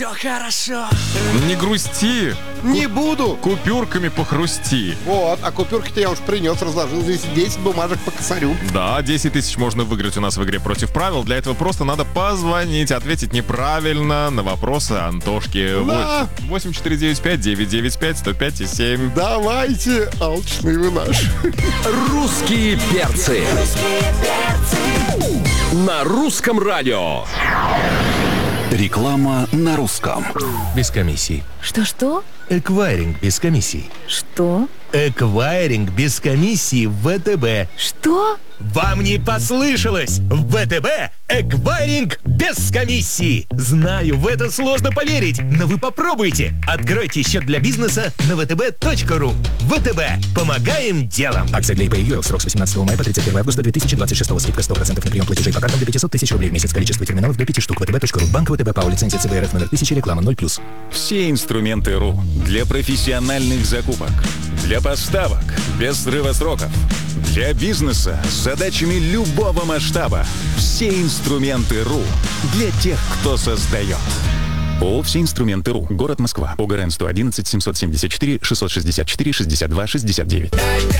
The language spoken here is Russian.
Все хорошо. Не грусти, Не буду. купюрками похрусти. Вот, а купюрки-то я уж принес, разложил. Здесь 10 бумажек по косарю. Да, 10 тысяч можно выиграть у нас в игре «Против правил». Для этого просто надо позвонить, ответить неправильно на вопросы Антошки. Да. 8495-995-105-7. Давайте, алчные вы наши. Русские перцы. На русском радио. Реклама на русском. Без комиссий. Что-что? Эквайринг без комиссий. Что? Эквайринг без комиссии в ВТБ. Что? Вам не послышалось! В ВТБ эквайринг без комиссии! Знаю, в это сложно поверить, но вы попробуйте. Откройте счет для бизнеса на vtb.ru. ВТБ. Помогаем делом. Акция для ИП и ЮЭЛ. Срок с 18 мая по 31 августа 2026. Скидка 100% на прием платежей по картам до 500 тысяч рублей в месяц. Количество терминалов до 5 штук. vtb.ru. Банк ВТБ ПАО. Лицензия ЦБРФ номер 1000. Реклама 0+. Все инструменты РУ для профессиональных закупок, для поставок без срыва сроков, для бизнеса с задачами любого масштаба. Все инструменты РУ для тех, кто создает. ООО «Все инструменты РУ». Город Москва. ОГРН 111 774 664 62 69.